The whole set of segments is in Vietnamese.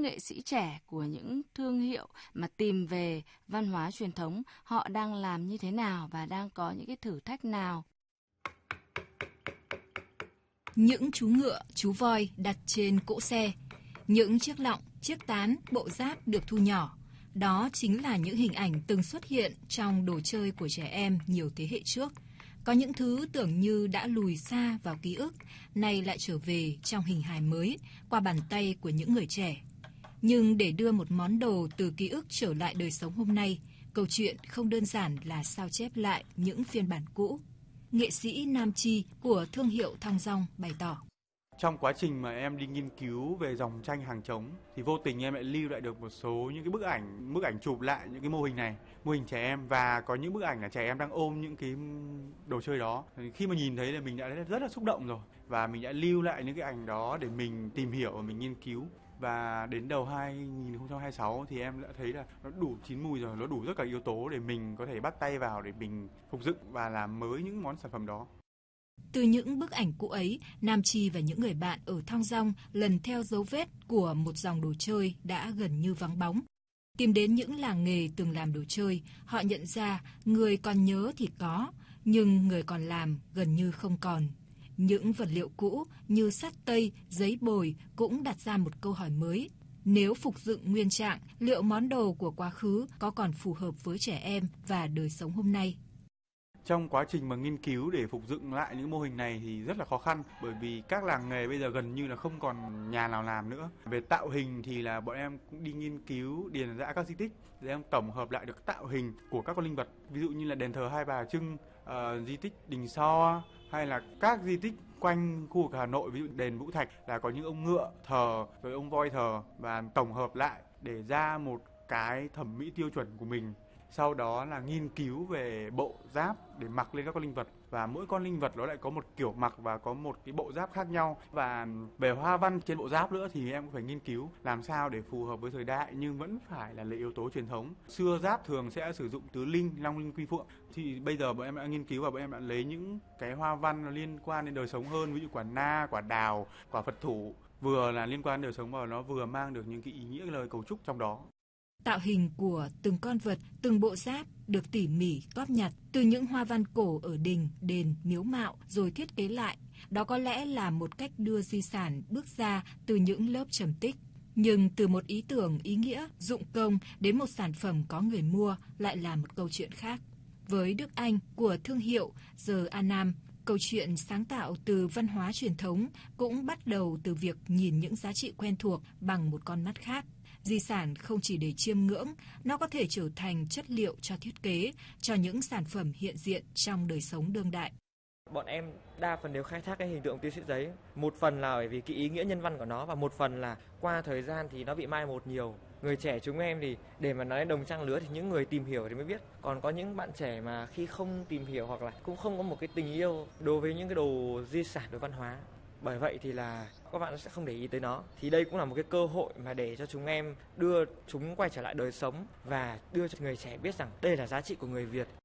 nghệ sĩ trẻ, của những thương hiệu mà tìm về văn hóa truyền thống, họ đang làm như thế nào và đang có những cái thử thách nào? Những chú ngựa, chú voi đặt trên cỗ xe, những chiếc lọng, chiếc tán, bộ giáp được thu nhỏ. Đó chính là những hình ảnh từng xuất hiện trong đồ chơi của trẻ em nhiều thế hệ trước. Có những thứ tưởng như đã lùi xa vào ký ức, nay lại trở về trong hình hài mới qua bàn tay của những người trẻ. Nhưng để đưa một món đồ từ ký ức trở lại đời sống hôm nay, câu chuyện không đơn giản là sao chép lại những phiên bản cũ. Nghệ sĩ Nam Chi của thương hiệu Thong Dong bày tỏ. Trong quá trình mà em đi nghiên cứu về dòng tranh hàng trống thì vô tình em lại lưu lại được một số những cái bức ảnh chụp lại những cái mô hình này, mô hình trẻ em, và có những bức ảnh là trẻ em đang ôm những cái đồ chơi đó. Khi mà nhìn thấy là mình đã rất là xúc động rồi, và mình đã lưu lại những cái ảnh đó để mình tìm hiểu và mình nghiên cứu. Và đến đầu 2026 thì em đã thấy là nó đủ chín mùi rồi, nó đủ tất cả yếu tố để mình có thể bắt tay vào để mình phục dựng và làm mới những món sản phẩm đó. Từ những bức ảnh cũ ấy, Nam Chi và những người bạn ở Thong Dong lần theo dấu vết của một dòng đồ chơi đã gần như vắng bóng. Tìm đến những làng nghề từng làm đồ chơi, họ nhận ra người còn nhớ thì có, nhưng người còn làm gần như không còn. Những vật liệu cũ như sắt tây, giấy bồi cũng đặt ra một câu hỏi mới. Nếu phục dựng nguyên trạng, liệu món đồ của quá khứ có còn phù hợp với trẻ em và đời sống hôm nay? Trong quá trình mà nghiên cứu để phục dựng lại những mô hình này thì rất là khó khăn, bởi vì các làng nghề bây giờ gần như là không còn nhà nào làm nữa. Về tạo hình thì là bọn em cũng đi nghiên cứu điền rã các di tích để em tổng hợp lại được tạo hình của các con linh vật. Ví dụ như là đền thờ Hai Bà Trưng, di tích Đình So, hay là các di tích quanh khu vực Hà Nội, ví dụ đền Vũ Thạch là có những ông ngựa thờ, rồi ông voi thờ, và tổng hợp lại để ra một cái thẩm mỹ tiêu chuẩn của mình. Sau đó là nghiên cứu về bộ giáp để mặc lên các con linh vật, và mỗi con linh vật nó lại có một kiểu mặc và có một cái bộ giáp khác nhau. Và về hoa văn trên bộ giáp nữa thì em cũng phải nghiên cứu làm sao để phù hợp với thời đại nhưng vẫn phải là lấy yếu tố truyền thống. Xưa giáp thường sẽ sử dụng tứ linh, long linh, quy phượng, thì bây giờ bọn em đã nghiên cứu và bọn em đã lấy những cái hoa văn nó liên quan đến đời sống hơn, ví dụ quả na, quả đào, quả Phật thủ, vừa là liên quan đến đời sống và nó vừa mang được những cái ý nghĩa lời cầu chúc trong đó. Tạo hình của từng con vật, từng bộ giáp được tỉ mỉ góp nhặt từ những hoa văn cổ ở đình, đền, miếu mạo rồi thiết kế lại. Đó có lẽ là một cách đưa di sản bước ra từ những lớp trầm tích. Nhưng từ một ý tưởng ý nghĩa, dụng công đến một sản phẩm có người mua lại là một câu chuyện khác. Với Đức Anh của thương hiệu The Anam, câu chuyện sáng tạo từ văn hóa truyền thống cũng bắt đầu từ việc nhìn những giá trị quen thuộc bằng một con mắt khác. Di sản không chỉ để chiêm ngưỡng, nó có thể trở thành chất liệu cho thiết kế, cho những sản phẩm hiện diện trong đời sống đương đại. Bọn em đa phần đều khai thác cái hình tượng tiêu sợi giấy. Một phần là bởi vì cái ý nghĩa nhân văn của nó, và một phần là qua thời gian thì nó bị mai một nhiều. Người trẻ chúng em thì để mà nói đồng trang lứa thì những người tìm hiểu thì mới biết. Còn có những bạn trẻ mà khi không tìm hiểu hoặc là cũng không có một cái tình yêu đối với những cái đồ di sản, đồ văn hóa, bởi vậy thì là các bạn sẽ không để ý tới nó. Thì đây cũng là một cái cơ hội mà để cho chúng em đưa chúng quay trở lại đời sống và đưa cho người trẻ biết rằng đây là giá trị của người Việt.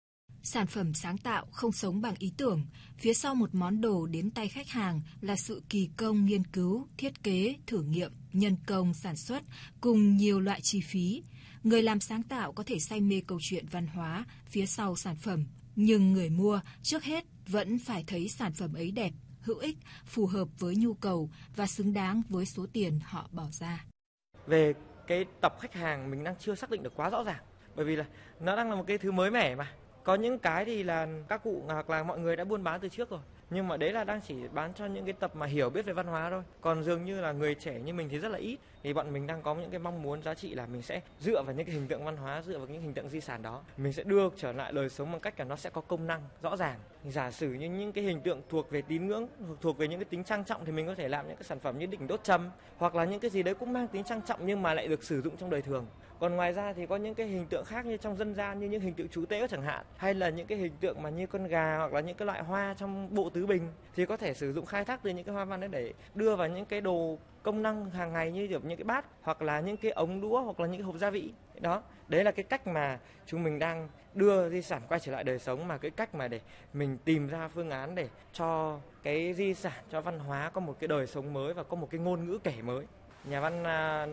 Sản phẩm sáng tạo không sống bằng ý tưởng. Phía sau một món đồ đến tay khách hàng là sự kỳ công nghiên cứu, thiết kế, thử nghiệm, nhân công sản xuất cùng nhiều loại chi phí. Người làm sáng tạo có thể say mê câu chuyện văn hóa phía sau sản phẩm, nhưng người mua trước hết vẫn phải thấy sản phẩm ấy đẹp, hữu ích, phù hợp với nhu cầu và xứng đáng với số tiền họ bỏ ra. Về cái tập khách hàng mình đang chưa xác định được quá rõ ràng, bởi vì là nó đang là một cái thứ mới mẻ mà. Có những cái thì là các cụ hoặc là mọi người đã buôn bán từ trước rồi, nhưng mà đấy là đang chỉ bán cho những cái tập mà hiểu biết về văn hóa thôi. Còn dường như là người trẻ như mình thì rất là ít. Thì bọn mình đang có những cái mong muốn giá trị là mình sẽ dựa vào những cái hình tượng văn hóa, dựa vào những hình tượng di sản đó, mình sẽ đưa trở lại đời sống bằng cách là nó sẽ có công năng rõ ràng. Giả sử như những cái hình tượng thuộc về tín ngưỡng, thuộc về những cái tính trang trọng thì mình có thể làm những cái sản phẩm như đỉnh đốt trầm, hoặc là những cái gì đấy cũng mang tính trang trọng nhưng mà lại được sử dụng trong đời thường. Còn ngoài ra thì có những cái hình tượng khác như trong dân gian, như những hình tượng chú tể chẳng hạn, hay là những cái hình tượng mà như con gà hoặc là những cái loại hoa trong bộ tứ bình thì có thể sử dụng khai thác từ những cái hoa văn đấy để đưa vào những cái đồ công năng hàng ngày như kiểu những cái bát hoặc là những cái ống đũa hoặc là những cái hộp gia vị. Đó, đấy là cái cách mà chúng mình đang đưa di sản quay trở lại đời sống, mà cái cách mà để mình tìm ra phương án để cho cái di sản, cho văn hóa có một cái đời sống mới và có một cái ngôn ngữ kể mới. Nhà văn